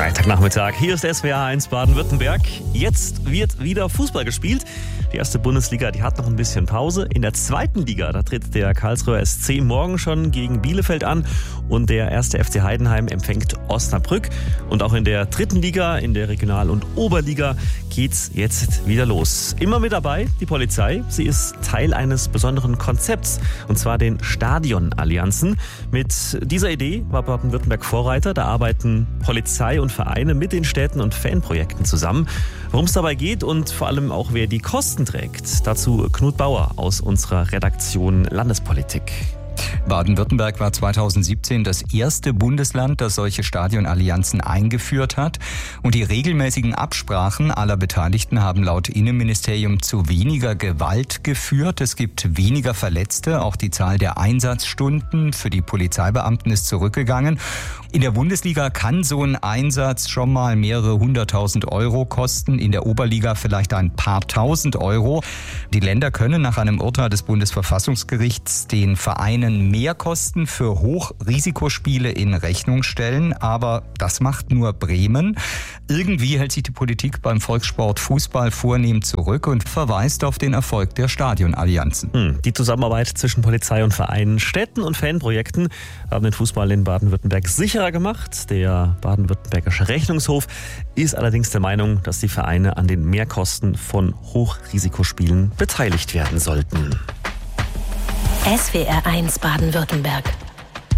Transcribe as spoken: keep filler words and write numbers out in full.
Freitagnachmittag, hier ist S W R eins Baden-Württemberg. Jetzt wird wieder Fußball gespielt. Die erste Bundesliga, die hat noch ein bisschen Pause. In der zweiten Liga, da tritt der Karlsruher S C morgen schon gegen Bielefeld an und der erste F C Heidenheim empfängt Osnabrück. Und auch in der dritten Liga, in der Regional- und Oberliga, geht's jetzt wieder los. Immer mit dabei die Polizei. Sie ist Teil eines besonderen Konzepts, und zwar den Stadionallianzen. Mit dieser Idee war Baden-Württemberg Vorreiter. Da arbeiten Polizei und Vereine mit den Städten und Fanprojekten zusammen. Worum es dabei geht und vor allem auch wer die Kosten trägt, dazu Knut Bauer aus unserer Redaktion Landespolitik. Baden-Württemberg war zweitausendsiebzehn das erste Bundesland, das solche Stadionallianzen eingeführt hat. Und die regelmäßigen Absprachen aller Beteiligten haben laut Innenministerium zu weniger Gewalt geführt. Es gibt weniger Verletzte. Auch die Zahl der Einsatzstunden für die Polizeibeamten ist zurückgegangen. In der Bundesliga kann so ein Einsatz schon mal mehrere hunderttausend Euro kosten. In der Oberliga vielleicht ein paar tausend Euro. Die Länder können nach einem Urteil des Bundesverfassungsgerichts den Vereinen Mehrkosten für Hochrisikospiele in Rechnung stellen. Aber das macht nur Bremen. Irgendwie hält sich die Politik beim Volkssport Fußball vornehm zurück und verweist auf den Erfolg der Stadionallianzen. Hm, die Zusammenarbeit zwischen Polizei und Vereinen, Städten und Fanprojekten haben den Fußball in Baden-Württemberg sicherer gemacht. Der baden-württembergische Rechnungshof ist allerdings der Meinung, dass die Vereine an den Mehrkosten von Hochrisikospielen beteiligt werden sollten. S W R eins Baden-Württemberg.